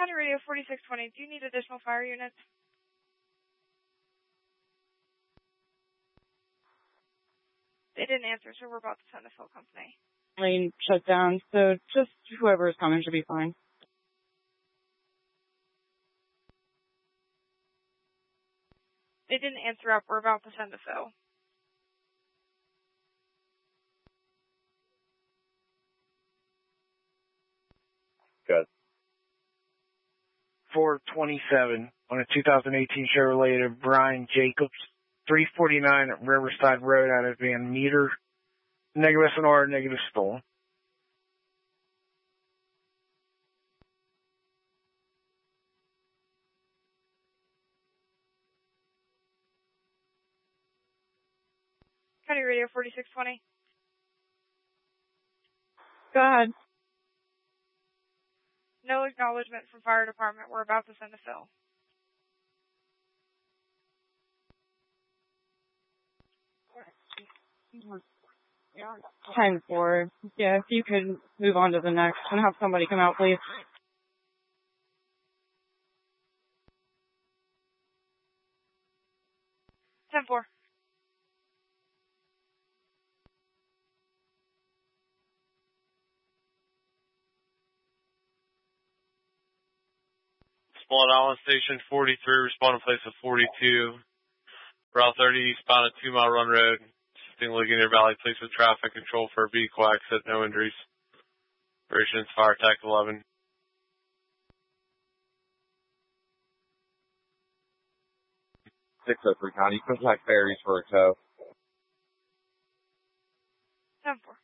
County Radio 4620, do you need additional fire units? They didn't answer, so we're about to send a fill company. Lane shut down, so just whoever is coming should be fine. They didn't answer up. We're about to send a fill. Good. 427 on a 2018 Chevrolet of Brian Jacobs, 349 at Riverside Road out of Van Meter. Negative SNR, negative stolen. County Radio 4620. Go ahead. No acknowledgement from fire department. We're about to send a fill. Time for. Yeah, if you could move on to the next and have somebody come out, please. Ten four. Swan Island Station 43, responding place of 42. Route 30 eastbound at 2 Mile Run Road. Assisting Ligonier Valley Police with traffic control for a vehicle accident, no injuries. Operations Fire Attack 11. 603 County, contact Ferries for a tow. 10-4.